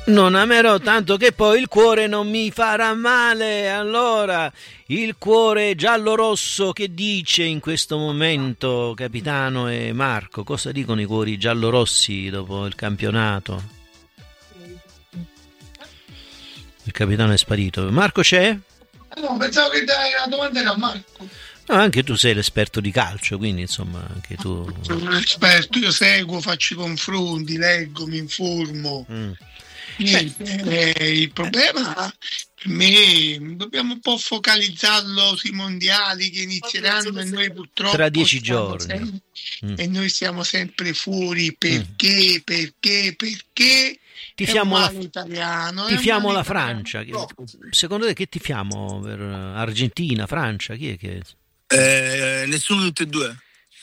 Non amerò tanto che poi il cuore non mi farà male. Allora, il cuore giallo-rosso che dice in questo momento, capitano e Marco? Cosa dicono i cuori giallo-rossi dopo il campionato? Il capitano è sparito. Marco c'è? No, pensavo che la domanda era a Marco. No, anche tu sei l'esperto di calcio, quindi insomma anche tu. Sono un esperto, io seguo, faccio i confronti, leggo, mi informo. Niente, il problema per me dobbiamo un po' focalizzarlo sui mondiali che inizieranno e noi purtroppo tra 10 giorni e noi siamo sempre fuori perché tifiamo la Francia. Secondo te che tifiamo per Argentina, Francia? Chi è che nessuno di tutti e due.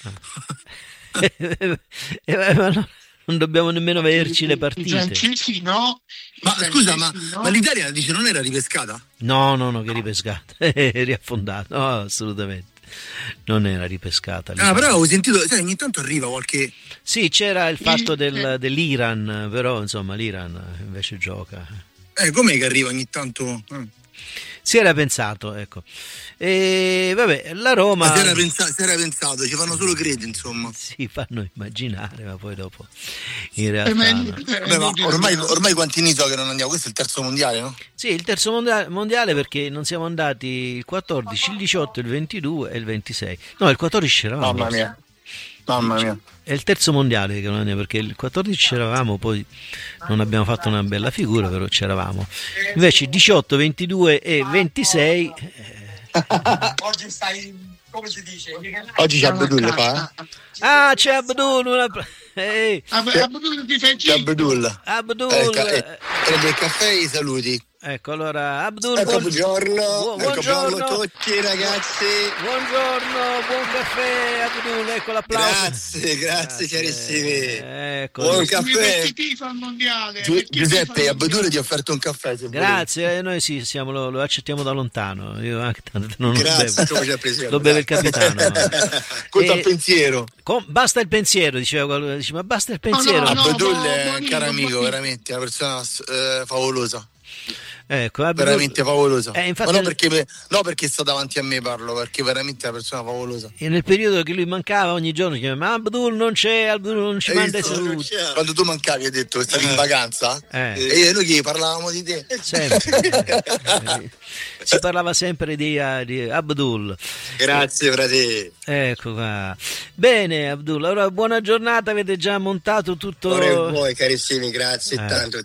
Non dobbiamo nemmeno vederci le partite. I francesi no. Ma scusa, ma l'Italia dice non era ripescata? No, che ripescata. È riaffondata. No, assolutamente. Non era ripescata. Però avevo sentito, sai, ogni tanto arriva qualche. Sì, c'era il fatto dell'Iran, però insomma l'Iran invece gioca. Com'è che arriva ogni tanto? Si era pensato, ecco. E vabbè, la Roma. Ma si era pensato, ci fanno solo credere, insomma. Si fanno immaginare, ma poi dopo in realtà. Vabbè, ma ormai quanti anni so che non andiamo? Questo è il terzo mondiale, no? Sì, il terzo mondiale perché non siamo andati il 14, il 18, il 22 e il 26. No, il 14 c'eravamo. Mamma mia. È il terzo mondiale che non andiamo, perché il 14 c'eravamo, poi non abbiamo fatto una bella figura, però c'eravamo. Invece 18, 22 e 26 Oggi stai, come si dice? Oggi c'è Abdul, fa? Ah, c'è Abdul, Abdul ti fai Abdul. Prende il caffè e i saluti. Ecco, allora Abdul, buongiorno a tutti ragazzi. Buongiorno, buon caffè Abdul, ecco l'applauso. Grazie carissimi. Ecco, buon caffè. Al mondiale. Giuseppe, Abdul ti ha offerto un caffè. Grazie, noi sì, lo accettiamo da lontano. Io anche tanto non lo beve il capitano. Conta il pensiero. Basta il pensiero, diceva qualcuno, ma basta il pensiero. Abdul è un caro amico, veramente, una persona favolosa. Ecco, veramente favolosa. Infatti, ma non perché sta davanti a me parlo, perché veramente è una persona favolosa. E nel periodo che lui mancava ogni giorno chiamava, ma Abdul non c'è, Abdul non ci manda i saluti. Quando tu mancavi hai detto che stavi in vacanza e noi che parlavamo di te sempre. Si parlava sempre di Abdul. Grazie frate. Ecco qua. Bene Abdul, allora buona giornata, avete già montato tutto. Ora voi carissimi, grazie tanto.